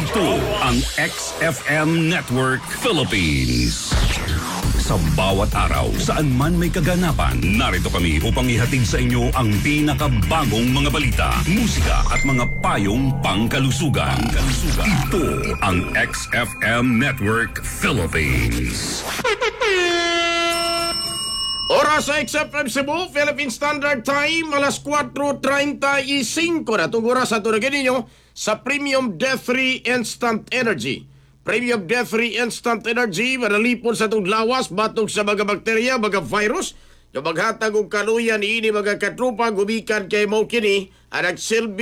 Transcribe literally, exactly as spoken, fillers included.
Ito ang X F M Network Philippines. Sa bawat araw, saan man may kaganapan, narito kami upang ihatid sa inyo ang pinakabagong mga balita, musika at mga payong pangkalusugan. Pangkalusugan. Ito ang X F M Network Philippines. Oras sa X F M Cebu, Philippine Standard Time, alas kwatro treinta y cinco na itong oras sa tunagin ninyo sa Premium Death Free Instant Energy. Premium Death Free Instant Energy, manalipon sa itong lawas, batog sa mga bakterya, mga virus, yung maghatag og kaluyan, ini mga katrupa, gumikan kay Mokini, ang nagsilbi